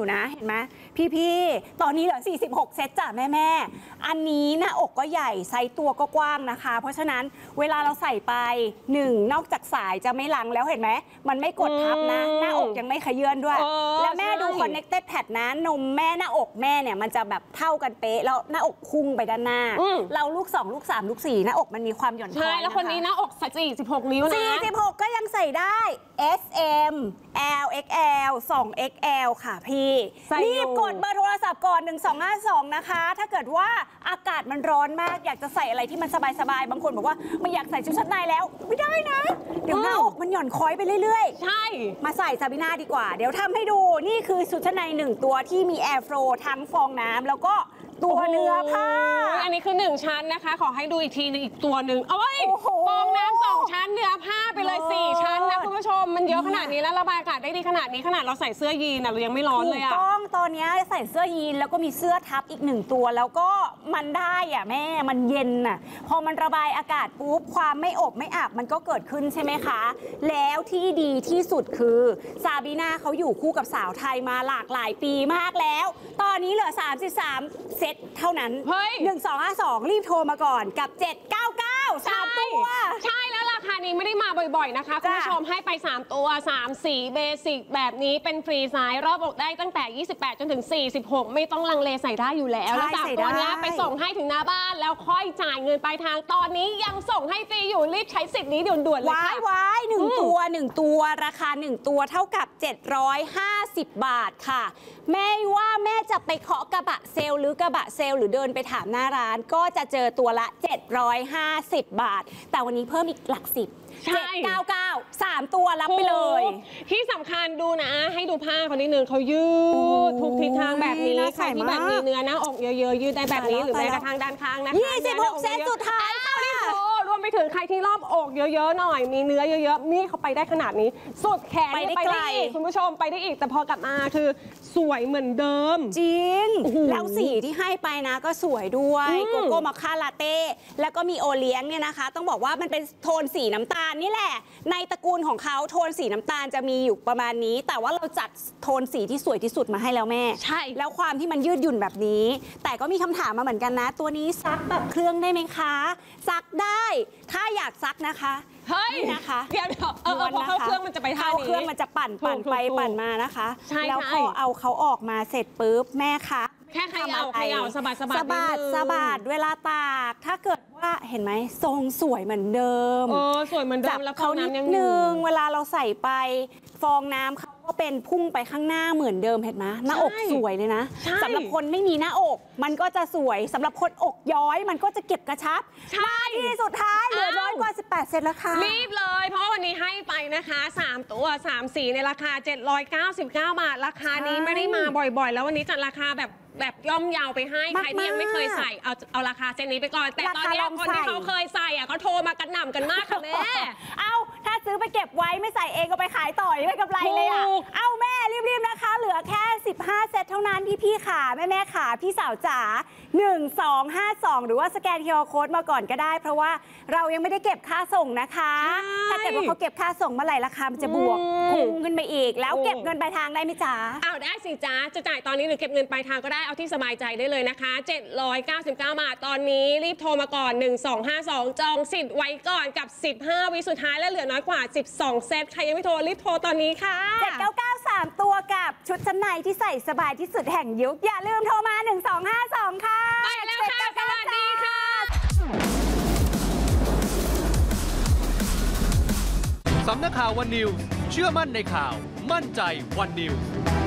อยู่นะเห็นไหมพี่ตอนนี้เหลือ46เซตจ้ะแม่อันนี้หน้าอกก็ใหญ่ไซส์ตัวก็กว้างนะคะเพราะฉะนั้นเวลาเราใส่ไป1นอกจากสายจะไม่ลังแล้วเห็นไหมมันไม่กดทับนะหน้าอกยังไม่ขยื่นด้วยแล้วแม่ดู connected pad นะนมแม่หน้าอกแม่เนี่ยมันจะแบบเท่ากันเป๊ะแล้วหน้าอกพุ่งไปด้านหน้าเราลูก2ลูก3ลูก4หน้าอกมันมีความหย่อนคล้อยแล้วคนนี้หน้าอก46นิ้วนะ 46ก็ยังใส่ได้ S M L XL 2XL ค่ะพี่รีบกดเบอร์โทรศัพท์ก่อน1252นะคะถ้าเกิดว่าอากาศมันร้อนมากอยากจะใส่อะไรที่มันสบายๆบางคนบอกว่าไม่อยากใส่ชุดชั้นในแล้วไม่ได้นะเดี๋ยวหน้าอกมันหย่อนคล้อยไปเรื่อยๆใช่มาใส่ซาบิน่าดีกว่าเดี๋ยวทำให้ดูนี่คือชุดชั้นใน1ตัวที่มีแอร์โฟลว์ทั้งฟองน้ำแล้วก็ตัวเนื้อผ้าอันนี้คือ1ชั้นนะคะขอให้ดูอีกทีนึงอีกตัวหนึ่งเอาไว้ฟองน้ำ2ชั้นเนื้อผ้าไปเลย4ชั้นนะคุณผู้ชมมันเยอะขนาดนี้แล้วระบายอากาศได้ดีขนาดนี้ขนาดเราใส่เสื้อยีนเรายังไม่ร้อนเลยอะถูกต้องตอนนี้ใส่เสื้อยีนแล้วก็มีเสื้อทับอีก1ตัวแล้วก็มันได้อะแม่มันเย็นอะพอมันระบายอากาศปุ๊บความไม่อบไม่อับมันก็เกิดขึ้นใช่ไหมคะแล้วที่ดีที่สุดคือซาบีน่าเขาอยู่คู่กับสาวไทยมาหลากหลายปีมากแล้วตอนนี้เหลือ33เซตเท่านั้น1252รีบโทรมาก่อนกับ799 3ตัวใช่แล้วราคานี้ไม่ได้มาบ่อยๆนะคะคุณผู้ชมให้ไป3ตัว3สีเบสิกแบบนี้เป็นฟรีไซส์รอบอกได้ตั้งแต่28จนถึง46ไม่ต้องลังเลใส่ได้อยู่แล้วแล้ว3ตัวนี้ไปส่งให้ถึงหน้าบ้านแล้วค่อยจ่ายเงินปลายทางตอนนี้ยังส่งให้ฟรีอยู่รีบใช้สิทธิ์นี้ด่วนๆเลยค่ะว้าย1ตัวราคา1ตัวเท่ากับ750 บาทค่ะแม่ว่าแม่จะไปเคาะกระบะเซลหรือกระบะเซลหรือเดินไปถามหน้าร้านก็จะเจอตัวละ750 บาทแต่วันนี้เพิ่มอีกหลัก10 799 3ตัวรับไปเลยที่สำคัญดูนะให้ดูผ้าเขานิดนึงเขายืดทุกทิศทางแบบนี้ใครที่แบบมีเนื้อหน้าอกเยอะๆยืดได้แบบนี้หรือแม้กระทั่งด้านข้างนะคะ 26เซนสุดท้ายค่ะรวมไปถึงใครที่รอบอกเยอะๆหน่อยมีเนื้อเยอะๆนี่เขาไปได้ขนาดนี้สุดแขนไปได้อีกคุณผู้ชมไปได้อีกแต่พอกลับมาคือสวยเหมือนเดิมจริงแล้วสีที่ให้ไปนะก็สวยด้วยโกโก้มอคค่าลาเต้แล้วก็มีโอเลี้ยงเนี่ยนะคะต้องบอกว่ามันเป็นโทนสีน้ำตาลนี่แหละในตระกูลของเขาโทนสีน้ำตาลจะมีอยู่ประมาณนี้แต่ว่าเราจัดโทนสีที่สวยที่สุดมาให้แล้วแม่ใช่แล้วความที่มันยืดหยุ่นแบบนี้แต่ก็มีคำถามมาเหมือนกันนะตัวนี้ซักแบบเครื่องได้ไหมคะซักได้ถ้าอยากซักนะคะเฮ้ยนะคะเดี๋ยวพอเข้าเครื่องมันจะไปท่านี้เข้าเครื่องมันจะปั่นไปปั่นมานะคะแล้วพอเอาเขาออกมาเสร็จปุ๊บแม่คะแค่เขย่าสะบัดเวลาตากถ้าเกิดว่าเห็นไหมทรงสวยเหมือนเดิมสวยเหมือนเดิมแล้วเขานิดนึงเวลาเราใส่ไปฟองน้ำเขาก็เป็นพุ่งไปข้างหน้าเหมือนเดิมเห็นไหมหน้าอกสวยเลยนะสำหรับคนไม่มีหน้าอกมันก็จะสวยสำหรับคนอกย้อยมันก็จะเก็บกระชับที่สุดท้ายเหลือน้อยกว่า18เซนแล้วค่ะรีบเลยเพราะวันนี้ให้ไปนะคะ3ตัว3สีในราคา799 บาทราคานี้ไม่ได้มาบ่อยๆแล้ววันนี้จัดราคาแบบย่อมเยาวไปให้ใครที่ยังไม่เคยใส่เอาราคาเส้นนี้ไปก่อนแต่ตอนนี้คนที่เขาเคยใส่เขาโทรมากันหน่ำกันมากค่ะแม่เอาถ้าซื้อไปเก็บไว้ไม่ใส่เองก็ไปขายต่อไม่กำไรเลยอ่ะเอาแม่รีบๆนะคะเหลือแค่15เซตเท่านั้นพี่ขาแม่ขาพี่สาวจ๋า1252หรือว่าสแกน QR Code มาก่อนก็ได้เพราะว่าเรายังไม่ได้เก็บค่าส่งนะคะถ้าเกิดว่าเขาเก็บค่าส่งเมื่อไหร่ราคามันจะบวกพุ่งขึ้นไปอีกแล้วเก็บเงินปลายทางได้ไหมจ๋าเอาได้สิจ๋าจะจ่ายตอนนี้หรือเก็บเงินปลายทางก็ได้เอาที่สบายใจได้เลยนะคะ799 บาทตอนนี้รีบโทรมาก่อน1252จองสิทธิ์ไว้ก่อนกับ15วิสุดท้ายและเหลือน้อยกว่า12เซตใครยังไม่โทรรีบโทรตอนนี้ค่ะ 799 ตัวกับชุดชั้นในที่ใส่สบายที่สุดแห่งยุคอย่าลืมโทรมา1252ค่ะไปแล้วค่ะสวัสดีค่ะสำนักข่าววันนิวเชื่อมั่นในข่าวมั่นใจวันนิว